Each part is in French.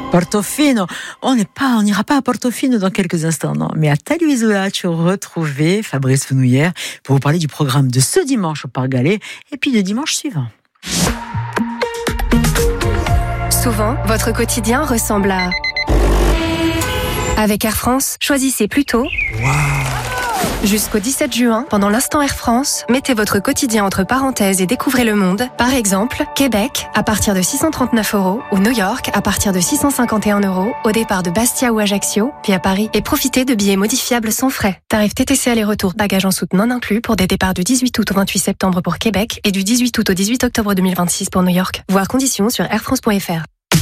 Portofino, on n'ira pas à Portofino dans quelques instants, non. Mais à Taluisola, tu retrouvais Fabrice Fenouillère pour vous parler du programme de ce dimanche au Parc Gallet et puis de dimanche suivant. Souvent, votre quotidien ressemble à... Avec Air France, choisissez plutôt... Jusqu'au 17 juin, pendant l'instant Air France, mettez votre quotidien entre parenthèses et découvrez le monde. Par exemple, Québec, à partir de 639 €, ou New York, à partir de 651 €, au départ de Bastia ou Ajaccio, puis à Paris. Et profitez de billets modifiables sans frais. Tarif TTC aller-retour, bagages en soute non inclus pour des départs du 18 août au 28 septembre pour Québec et du 18 août au 18 octobre 2026 pour New York. Voir conditions sur airfrance.fr.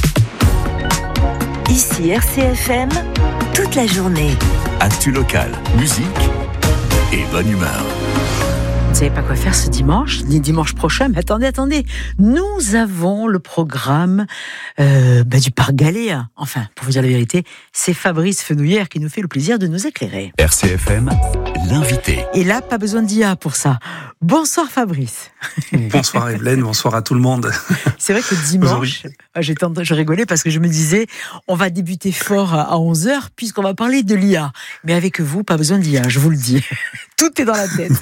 Ici RCFM, toute la journée. Actu local, musique et bonne humeur. Vous ne savez pas quoi faire ce dimanche, ni dimanche prochain, mais attendez. Nous avons le programme du Parc Gallet. Enfin, pour vous dire la vérité, c'est Fabrice Fenouillère qui nous fait le plaisir de nous éclairer. RCFM, l'invité. Et là, pas besoin d'IA pour ça. Bonsoir Fabrice. Bonsoir Evelyne, bonsoir à tout le monde. C'est vrai que dimanche, je rigolais parce que je me disais, on va débuter fort à 11h puisqu'on va parler de l'IA. Mais avec vous, pas besoin d'IA, je vous le dis. Tout est dans la tête.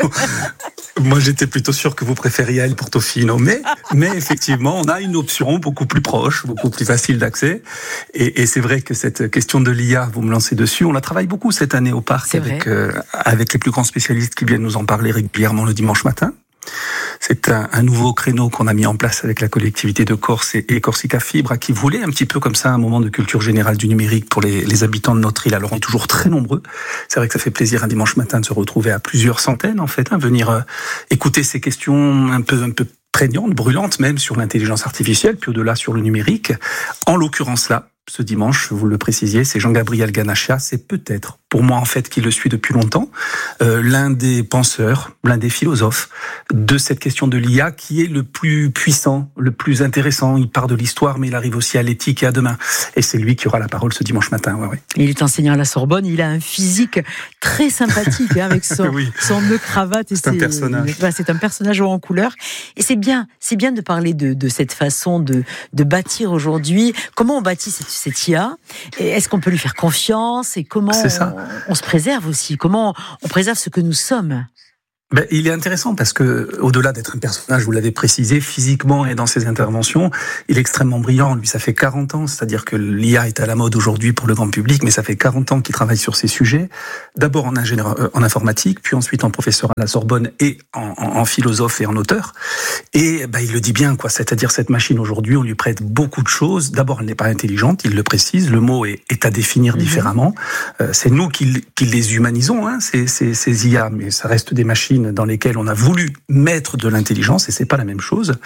Moi, j'étais plutôt sûr que vous préfériez El Portofino, mais effectivement, on a une option beaucoup plus proche, beaucoup plus facile d'accès. Et c'est vrai que cette question de l'IA, vous me lancez dessus, on la travaille beaucoup cette année au parc avec les plus grands spécialistes qui viennent nous en parler régulièrement le dimanche matin. C'est un nouveau créneau qu'on a mis en place avec la collectivité de Corse et Corsica Fibre, qui voulait un petit peu comme ça un moment de culture générale du numérique pour les habitants de notre île. Alors on est toujours très nombreux. C'est vrai que ça fait plaisir un dimanche matin de se retrouver à plusieurs centaines en fait, venir écouter ces questions un peu prégnantes, brûlantes même sur l'intelligence artificielle, puis au-delà sur le numérique. En l'occurrence là, ce dimanche, vous le précisiez, c'est Jean-Gabriel Ganachia, c'est peut-être, pour moi en fait, qui le suit depuis longtemps, l'un des penseurs, l'un des philosophes de cette question de l'IA qui est le plus puissant, le plus intéressant. Il part de l'histoire, mais il arrive aussi à l'éthique et à demain. Et c'est lui qui aura la parole ce dimanche matin. Ouais. Il est enseignant à la Sorbonne, il a un physique très sympathique avec son nœud cravate. Et c'est un personnage. C'est un personnage haut en couleur. Et c'est bien de parler de cette façon de bâtir aujourd'hui. Comment on bâtit cette IA? Et est-ce qu'on peut lui faire confiance? Et comment on se préserve aussi? Comment on préserve ce que nous sommes? Il est intéressant parce que, au-delà d'être un personnage, vous l'avez précisé, physiquement et dans ses interventions, il est extrêmement brillant. Lui, ça fait 40 ans, c'est-à-dire que l'IA est à la mode aujourd'hui pour le grand public, mais ça fait 40 ans qu'il travaille sur ces sujets. D'abord en ingénieur, en informatique, puis ensuite en professeur à la Sorbonne et en philosophe et en auteur. Et il le dit bien, quoi. C'est-à-dire cette machine aujourd'hui, on lui prête beaucoup de choses. D'abord, elle n'est pas intelligente, il le précise. Le mot est à définir différemment. C'est nous qui les humanisons, ces IA, mais ça reste des machines dans lesquelles on a voulu mettre de l'intelligence, et c'est pas la même chose.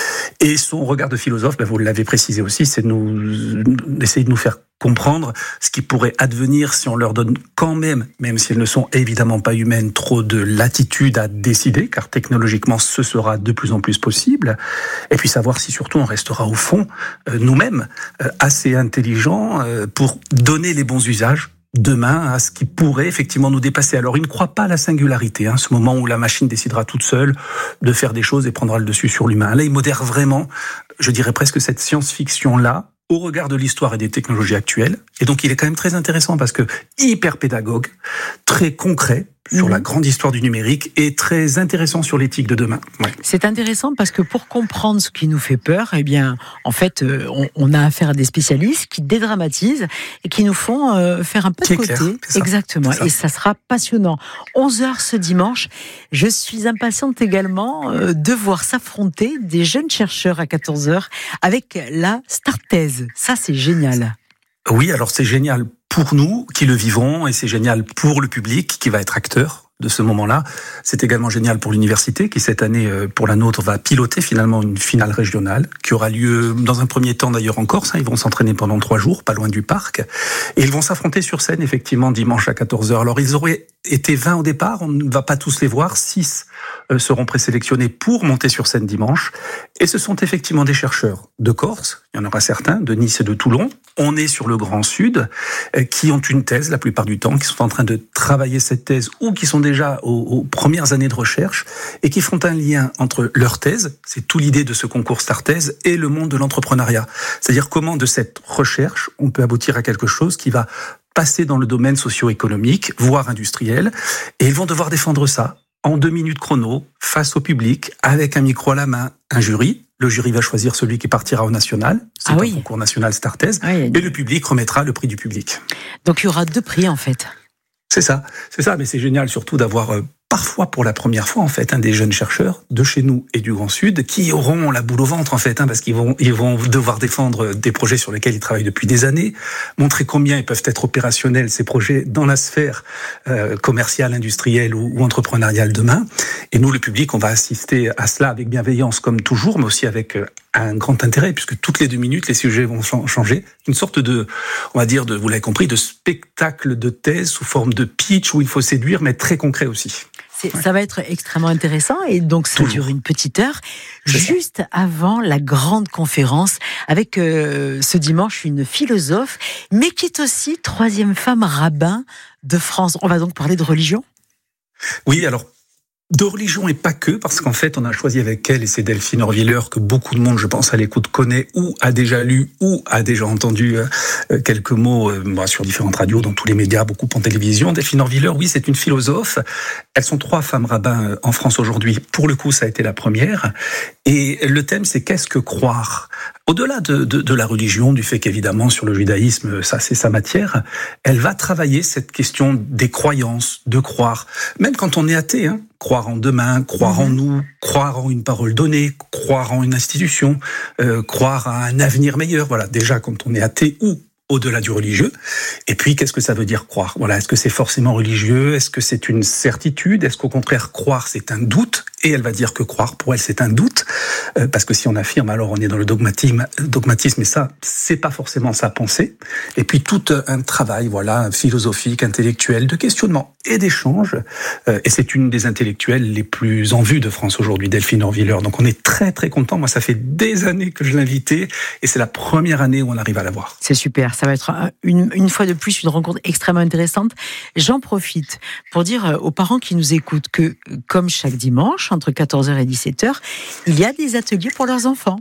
Et son regard de philosophe, vous l'avez précisé aussi, c'est d'essayer de nous faire comprendre ce qui pourrait advenir si on leur donne quand même si elles ne sont évidemment pas humaines, trop de latitude à décider, car technologiquement ce sera de plus en plus possible, et puis savoir si surtout on restera au fond, nous-mêmes, assez intelligents pour donner les bons usages demain à ce qui pourrait effectivement nous dépasser. Alors il ne croit pas à la singularité, ce moment où la machine décidera toute seule de faire des choses et prendra le dessus sur l'humain. Là, il modère vraiment, je dirais presque cette science-fiction-là, au regard de l'histoire et des technologies actuelles. Et donc il est quand même très intéressant parce que hyper pédagogue, très concret sur la grande histoire du numérique et très intéressant sur l'éthique de demain. Ouais. C'est intéressant parce que pour comprendre ce qui nous fait peur, en fait, on a affaire à des spécialistes qui dédramatisent et qui nous font faire un peu de côté. Exactement. Et ça sera passionnant. 11h ce dimanche. Je suis impatiente également de voir s'affronter des jeunes chercheurs à 14h avec la Starthèse. Ça, c'est génial. Oui, alors c'est génial pour nous qui le vivons et c'est génial pour le public qui va être acteur de ce moment-là. C'est également génial pour l'université qui, cette année, pour la nôtre, va piloter finalement une finale régionale qui aura lieu dans un premier temps d'ailleurs en Corse. Ils vont s'entraîner pendant 3 jours, pas loin du parc. Et ils vont s'affronter sur scène, effectivement, dimanche à 14h. Alors, ils auraient été 20 au départ. On ne va pas tous les voir. 6 seront présélectionnés pour monter sur scène dimanche. Et ce sont effectivement des chercheurs de Corse. Il y en aura certains, de Nice et de Toulon, On est sur le Grand Sud, qui ont une thèse la plupart du temps, qui sont en train de travailler cette thèse ou qui sont déjà aux premières années de recherche et qui font un lien entre leur thèse, c'est tout l'idée de ce concours Start-Thèse, et le monde de l'entrepreneuriat. C'est-à-dire comment de cette recherche, on peut aboutir à quelque chose qui va passer dans le domaine socio-économique, voire industriel, et ils vont devoir défendre ça en 2 minutes chrono, face au public, avec un micro à la main, un jury. Le jury va choisir celui qui partira au national. C'est un concours national Start-Thèse. Et le public remettra le prix du public. Donc il y aura 2 prix en fait. C'est ça. Mais c'est génial surtout d'avoir parfois pour la première fois en fait des jeunes chercheurs de chez nous et du Grand Sud qui auront la boule au ventre en fait, parce qu'ils vont devoir défendre des projets sur lesquels ils travaillent depuis des années, montrer combien ils peuvent être opérationnels ces projets dans la sphère commerciale, industrielle ou entrepreneuriale demain. Et nous, le public, on va assister à cela avec bienveillance comme toujours, mais aussi avec un grand intérêt, puisque toutes les 2 minutes, les sujets vont changer. Une sorte de, on va dire, vous l'avez compris, de spectacle de thèse sous forme de pitch où il faut séduire, mais très concret aussi. Ça va être extrêmement intéressant et donc ça dure une petite heure, juste avant la grande conférence avec ce dimanche une philosophe, mais qui est aussi 3e femme rabbin de France. On va donc parler de religion ? Oui, alors de religion et pas que, parce qu'en fait, on a choisi avec elle, et c'est Delphine Horviller, que beaucoup de monde, je pense, à l'écoute connaît, ou a déjà lu, ou a déjà entendu quelques mots sur différentes radios, dans tous les médias, beaucoup en télévision. Delphine Horviller, oui, c'est une philosophe. Elles sont 3 femmes rabbins en France aujourd'hui. Pour le coup, ça a été la première. Et le thème, c'est qu'est-ce que croire ? Au-delà de la religion, du fait qu'évidemment, sur le judaïsme, ça c'est sa matière, elle va travailler cette question des croyances, de croire. Même quand on est athée, croire en demain, croire en nous, croire en une parole donnée, croire en une institution, croire à un avenir meilleur. Voilà, déjà quand on est athée ou au-delà du religieux. Et puis, qu'est-ce que ça veut dire croire ? Voilà, est-ce que c'est forcément religieux ? Est-ce que c'est une certitude ? Est-ce qu'au contraire, croire, c'est un doute ? Et elle va dire que croire, pour elle, c'est un doute. Parce que si on affirme, alors on est dans le dogmatisme, et ça, c'est pas forcément sa pensée. Et puis, tout un travail, philosophique, intellectuel, de questionnement et d'échange. Et c'est une des intellectuelles les plus en vue de France aujourd'hui, Delphine Horviller. Donc, on est très, très content. Moi, ça fait des années que je l'invitais. Et c'est la première année où on arrive à la voir. C'est super. Ça va être une fois de plus une rencontre extrêmement intéressante. J'en profite pour dire aux parents qui nous écoutent que, comme chaque dimanche, entre 14h et 17h, il y a des ateliers pour leurs enfants.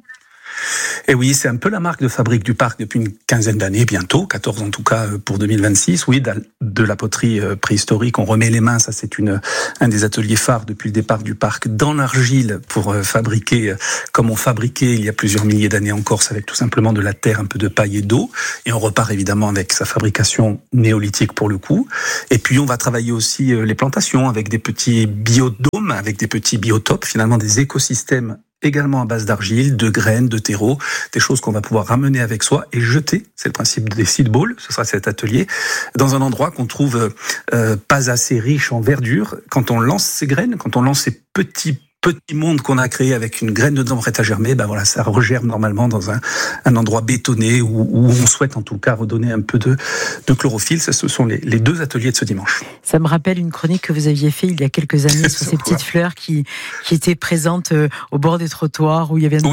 Et oui, c'est un peu la marque de fabrique du parc depuis une 15aine d'années, bientôt, 14 en tout cas pour 2026. Oui, de la poterie préhistorique, on remet les mains, ça c'est un des ateliers phares depuis le départ du parc, dans l'argile pour fabriquer, comme on fabriquait il y a plusieurs milliers d'années en Corse, avec tout simplement de la terre, un peu de paille et d'eau. Et on repart évidemment avec sa fabrication néolithique pour le coup. Et puis on va travailler aussi les plantations avec des petits biodômes, avec des petits biotopes, finalement des écosystèmes également à base d'argile, de graines, de terreau, des choses qu'on va pouvoir ramener avec soi et jeter. C'est le principe des seed balls, ce sera cet atelier, dans un endroit qu'on trouve pas assez riche en verdure. Quand on lance ces graines, quand on lance ces petits monde qu'on a créé avec une graine dedans prête à germer, ça regerme normalement dans un endroit bétonné où on souhaite en tout cas redonner un peu de chlorophylle. Ce sont les 2 ateliers de ce dimanche. Ça me rappelle une chronique que vous aviez fait il y a quelques années sur ces petites fleurs qui étaient présentes au bord des trottoirs où il y avait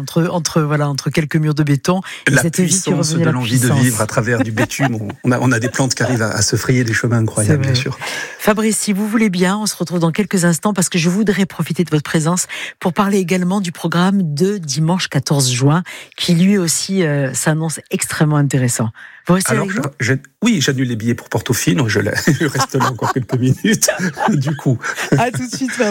entre quelques murs de béton. La puissance de l'envie de vivre à travers du bitume. On a des plantes qui arrivent à se frayer des chemins incroyables, bien sûr. Fabrice, si vous voulez bien, on se retrouve dans quelques instants parce que je voudrais profiter de votre présence pour parler également du programme de dimanche 14 juin qui lui aussi s'annonce extrêmement intéressant. Vous restez avec nous ? Oui, j'annule les billets pour Portofino, je reste là encore quelques minutes. Du coup. À tout de suite.